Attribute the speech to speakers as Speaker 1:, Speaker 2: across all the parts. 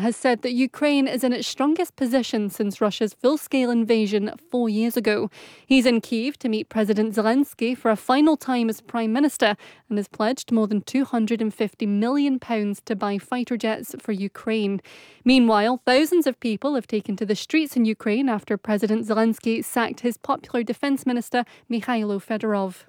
Speaker 1: has said that Ukraine is in its strongest position since Russia's full-scale invasion 4 years ago. He's in Kyiv to meet President Zelensky for a final time as Prime Minister and has pledged more than £250 million to buy fighter jets for Ukraine. Meanwhile, thousands of people have taken to the streets in Ukraine after President Zelensky sacked his popular Defence Minister Mikhailo Fedorov.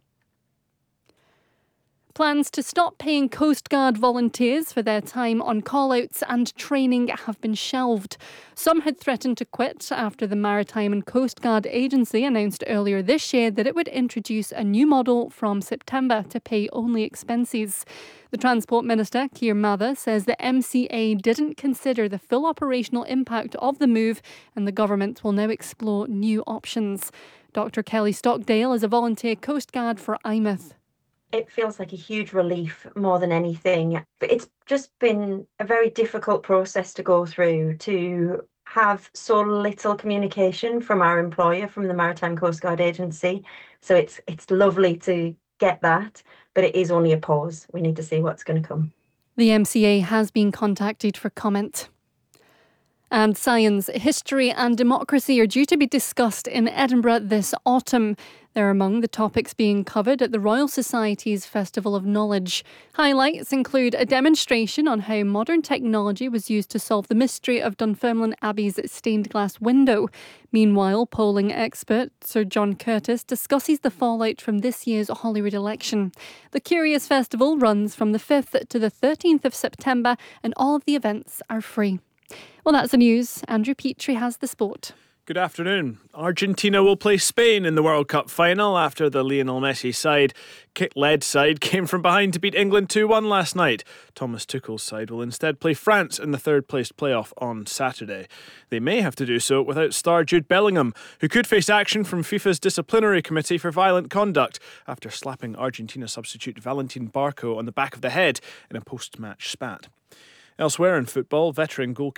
Speaker 1: Plans to stop paying Coast Guard volunteers for their time on call-outs and training have been shelved. Some had threatened to quit after the Maritime and Coast Guard Agency announced earlier this year that it would introduce a new model from September to pay only expenses. The Transport Minister, Keir Mather, says the MCA didn't consider the full operational impact of the move and the government will now explore new options. Dr Kelly Stockdale is a volunteer Coast Guard for Eyemouth.
Speaker 2: It feels like a huge relief more than anything. But it's just been a very difficult process to go through, to have so little communication from our employer, from the Maritime Coast Guard Agency. So it's lovely to get that, but it is only a pause. We need to see what's going to come.
Speaker 1: The MCA has been contacted for comment. And science, history and democracy are due to be discussed in Edinburgh this autumn. They're among the topics being covered at the Royal Society's Festival of Knowledge. Highlights include a demonstration on how modern technology was used to solve the mystery of Dunfermline Abbey's stained glass window. Meanwhile, polling expert Sir John Curtis discusses the fallout from this year's Holyrood election. The Curious Festival runs from the 5th to the 13th of September and all of the events are free. Well, that's the news. Andrew Petrie has the sport.
Speaker 3: Good afternoon. Argentina will play Spain in the World Cup final after the Lionel Messi led side came from behind to beat England 2-1 last night. Thomas Tuchel's side will instead play France in the third-placed playoff on Saturday. They may have to do so without star Jude Bellingham, who could face action from FIFA's disciplinary committee for violent conduct after slapping Argentina substitute Valentin Barco on the back of the head in a post-match spat. Elsewhere in football, veteran goalkeeper